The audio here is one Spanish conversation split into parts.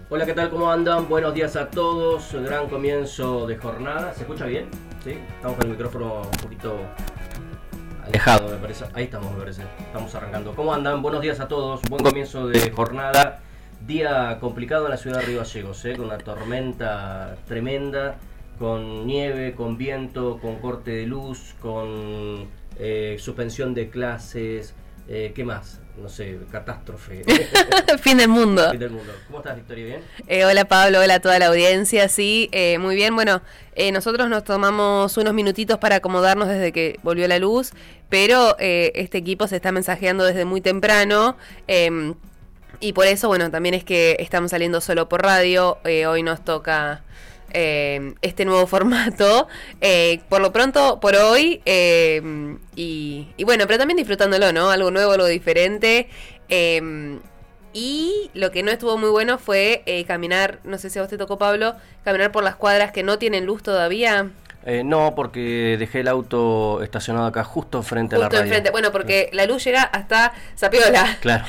Hola, ¿qué tal? ¿Cómo andan? Buenos días a todos. Gran comienzo de jornada. ¿Se escucha bien? ¿Sí? Estamos con el micrófono un poquito alejado, me parece. Ahí estamos, me parece. Estamos arrancando. ¿Cómo andan? Buenos días a todos. Buen comienzo de jornada. Día complicado en la ciudad de Río Gallegos, con una tormenta tremenda, con nieve, con viento, con corte de luz, con suspensión de clases. ¿Qué más? No sé, catástrofe. Fin del mundo. Fin del mundo. ¿Cómo estás, Victoria? ¿Bien? Hola Pablo, hola a toda la audiencia. Sí, muy bien. Bueno, nosotros nos tomamos unos minutitos para acomodarnos desde que volvió la luz, pero este equipo se está mensajeando desde muy temprano. Y por eso, bueno, también es que estamos saliendo solo por radio. Hoy nos toca este nuevo formato. Por lo pronto, por hoy. Y bueno, pero también disfrutándolo, ¿no? Algo nuevo, algo diferente. Y lo que no estuvo muy bueno fue caminar, no sé si a vos te tocó, Pablo, caminar por las cuadras que no tienen luz todavía. No, porque dejé el auto estacionado acá justo frente a la radio. Enfrente. Bueno, porque la luz llega hasta Zapiola. Claro.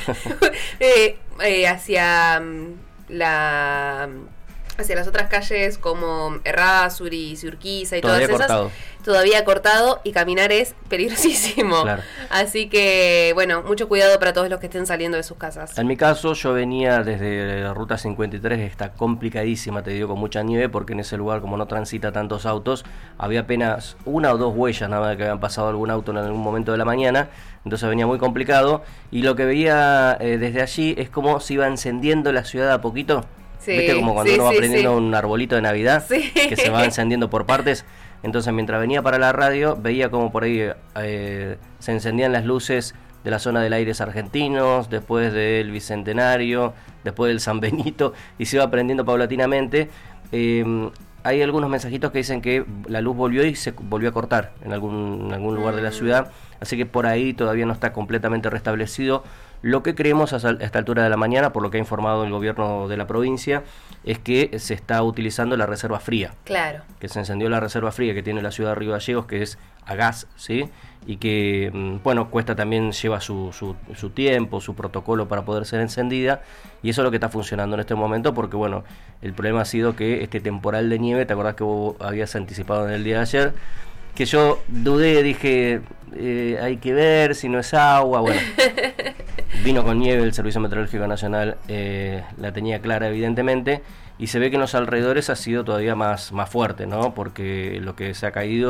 Hacia las otras calles como Errázuri, Urquiza y Todavía todas esas. cortado. Todavía cortado, y caminar es peligrosísimo. Claro. Así que, bueno, mucho cuidado para todos los que estén saliendo de sus casas. En mi caso, yo venía desde la ruta 53, está complicadísima, te digo, con mucha nieve, porque en ese lugar, como no transita tantos autos, había apenas una o dos huellas nada más que habían pasado algún auto en algún momento de la mañana, entonces venía muy complicado, y lo que veía desde allí es como se iba encendiendo la ciudad a poquito. Sí, ¿viste? Como cuando uno va prendiendo sí. un arbolito de Navidad, que se va encendiendo por partes. Entonces, mientras venía para la radio, veía como por ahí se encendían las luces de la zona del Aires Argentinos, después del Bicentenario, después del San Benito, y se iba prendiendo paulatinamente. Hay algunos mensajitos que dicen que la luz volvió y se volvió a cortar en algún lugar de la ciudad, así que por ahí todavía no está completamente restablecido. Lo que creemos a esta altura de la mañana, por lo que ha informado el gobierno de la provincia, es que se está utilizando la reserva fría. Claro. Que se encendió la reserva fría que tiene la ciudad de Río Gallegos, que es a gas, ¿sí? Y que, bueno, lleva su tiempo, su protocolo para poder ser encendida, y eso es lo que está funcionando en este momento, porque, bueno, el problema ha sido que este temporal de nieve, ¿te acordás que vos habías anticipado en el día de ayer? Que yo dudé, dije, hay que ver si no es agua, bueno... Vino con nieve, el Servicio Meteorológico Nacional la tenía clara, evidentemente, y se ve que en los alrededores ha sido todavía más fuerte, ¿no? Porque lo que se ha caído